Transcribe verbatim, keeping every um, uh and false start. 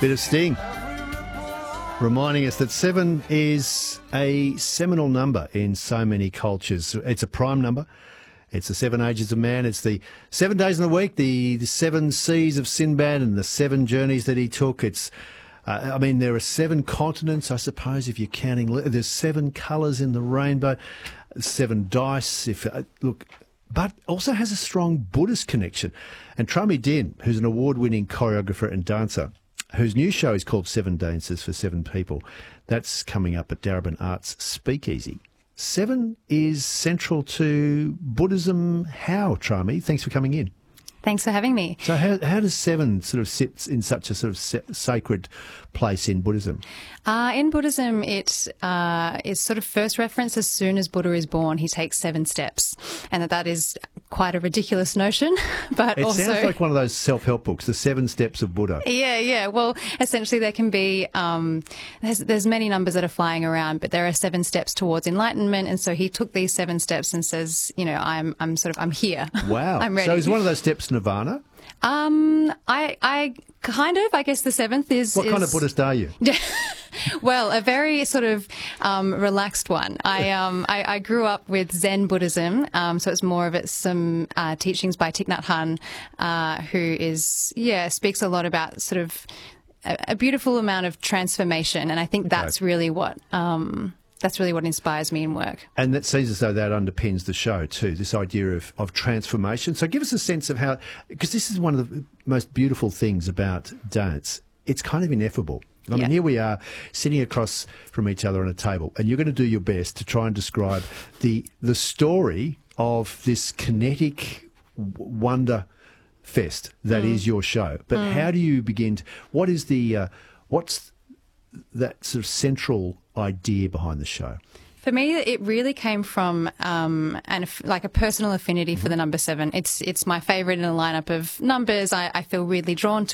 Bit of Sting. Reminding us that seven is a seminal number in so many cultures. It's a prime number. It's the seven ages of man. It's the seven days in the week, the, the seven seas of Sinbad and the seven journeys that he took. It's, uh, I mean, there are seven continents, I suppose, if you're counting. There's seven colours in the rainbow, seven dice. If uh, look, but also has a strong Buddhist connection. And Trami Din, who's an award-winning choreographer and dancer, whose new show is called Seven Dances for Seven People. That's coming up at Darebin Arts Speakeasy. Seven is central to Buddhism. How, Trami? Thanks for coming in. Thanks for having me. So how, how does seven sort of sit in such a sort of sa- sacred place in Buddhism? Uh, in Buddhism, it uh, is sort of first referenced as soon as Buddha is born. He takes seven steps, and that that is quite a ridiculous notion. But it also, sounds like one of those self-help books, The Seven Steps of Buddha. Yeah, yeah. Well, essentially, there can be um, there's there's many numbers that are flying around, but there are seven steps towards enlightenment, and so he took these seven steps and says, you know, I'm I'm sort of I'm here. Wow. I'm ready. So is one of those steps Nirvana? Um, I, I kind of, I guess the seventh is. What is, kind of Buddhist are you? Well, a very sort of um, relaxed one. I, um, I I grew up with Zen Buddhism, um, so it's more of it some uh, teachings by Thich Nhat Hanh, uh, who is yeah speaks a lot about sort of a, a beautiful amount of transformation, and I think Okay. that's really what. Um, That's really what inspires me in work. And that seems as though that underpins the show too, this idea of, of transformation. So give us a sense of how, because this is one of the most beautiful things about dance. It's kind of ineffable. I mean, Yeah. here we are sitting across from each other on a table, and you're going to do your best to try and describe the the story of this kinetic w- wonder fest that Mm. is your show. But Mm. how do you begin to, what is the, uh, what's that sort of central idea behind the show? For me, it really came from um, an, like a personal affinity for the number seven. It's it's my favourite in a lineup of numbers. I, I feel really drawn to